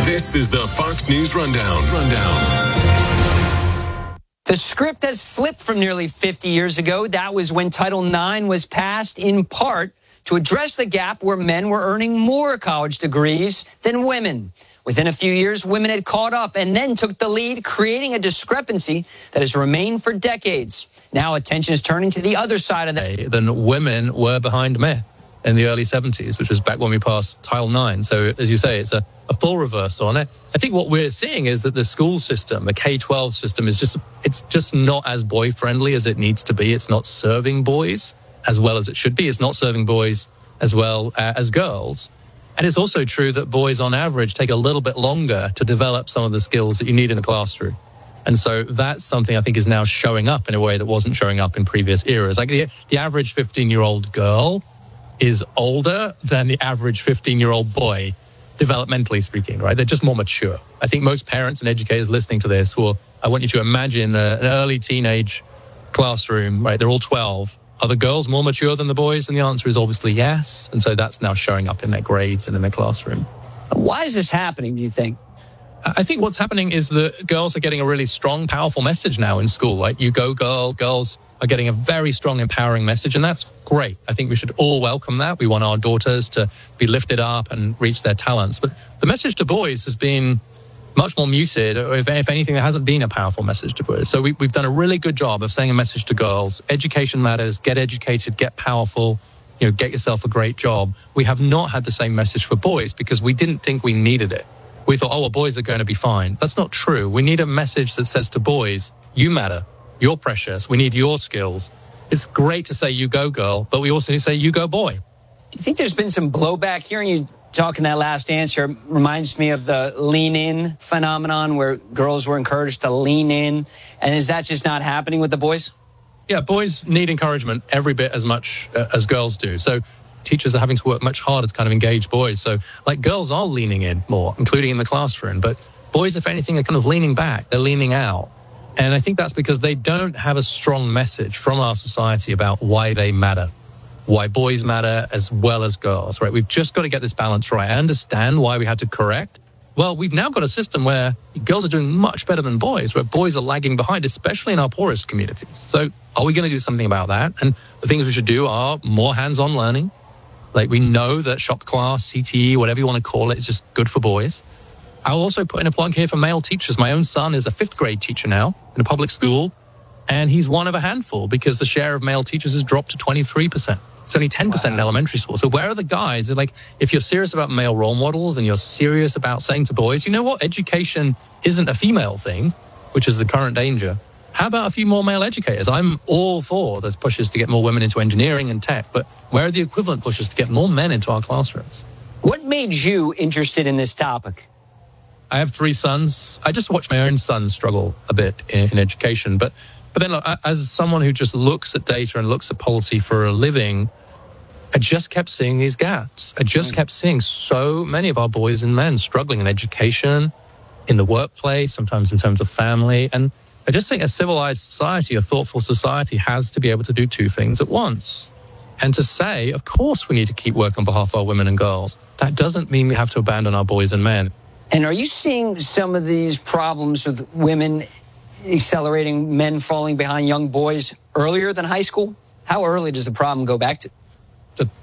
This is the Fox News Rundown. The script has flipped from nearly 50 years ago. That was when Title IX was passed in part to address the gap where men were earning more college degrees than women. Within a few years, women had caught up and then took the lead, creating a discrepancy that has remained for decades. Now attention is turning to the other side of that. Than women were behind men in the early 70s, which was back when we passed Title IX. So, as you say, it's a full reversal on it. I think what we're seeing is that the school system, the K-12 system, it's just not as boy-friendly as it needs to be. It's not serving boys as well as it should be. It's not serving boys as well as girls. And it's also true that boys, on average, take a little bit longer to develop some of the skills that you need in the classroom. And so that's something I think is now showing up in a way that wasn't showing up in previous eras. Like the average 15-year-old girl is older than the average 15-year-old boy, developmentally speaking, right? They're just more mature. I think most parents and educators listening to this I want you to imagine an early teenage classroom, right? They're all 12. Are the girls more mature than the boys? And the answer is obviously yes. And so that's now showing up in their grades and in their classroom. Why is this happening, do you think? I think what's happening is that girls are getting a really strong, powerful message now in school. Like, you go, girl. Girls are getting a very strong, empowering message, and that's great. I think we should all welcome that. We want our daughters to be lifted up and reach their talents. But the message to boys has been much more muted, or if anything, there hasn't been a powerful message to boys. So we've done a really good job of saying a message to girls. Education matters. Get educated. Get powerful. Get yourself a great job. We have not had the same message for boys because we didn't think we needed it. We thought, well, boys are going to be fine. That's not true. We need a message that says to boys, you matter. You're precious. We need your skills. It's great to say you go, girl, but we also need to say you go, boy. Do you think there's been some blowback? Hearing you talk in that last answer reminds me of the lean in phenomenon where girls were encouraged to lean in. And is that just not happening with the boys? Yeah, boys need encouragement every bit as much as girls do. So teachers are having to work much harder to kind of engage boys. So like girls are leaning in more, including in the classroom. But boys, if anything, are kind of leaning back. They're leaning out. And I think that's because they don't have a strong message from our society about why they matter, why boys matter as well as girls, right? We've just got to get this balance right. I understand why we had to correct. Well, we've now got a system where girls are doing much better than boys, where boys are lagging behind, especially in our poorest communities. So are we going to do something about that? And the things we should do are more hands-on learning. Like, we know that shop class, CTE, whatever you want to call it, is just good for boys. I'll also put in a plug here for male teachers. My own son is a 5th grade teacher now in a public school, and he's one of a handful because the share of male teachers has dropped to 23%. It's only 10% in elementary school. So where are the guys? Like, if you're serious about male role models and you're serious about saying to boys, you know what, education isn't a female thing, which is the current danger. How about a few more male educators? I'm all for the pushes to get more women into engineering and tech, but where are the equivalent pushes to get more men into our classrooms? What made you interested in this topic? I have 3 sons. I just watch my own sons struggle a bit in education. But then, look, as someone who just looks at data and looks at policy for a living, I just kept seeing these gaps. I just kept seeing so many of our boys and men struggling in education, in the workplace, sometimes in terms of family. And I just think a civilized society, a thoughtful society, has to be able to do 2 things at once. And to say, of course, we need to keep working on behalf of our women and girls. That doesn't mean we have to abandon our boys and men. And are you seeing some of these problems with women accelerating, men falling behind young boys earlier than high school? How early does the problem go back to?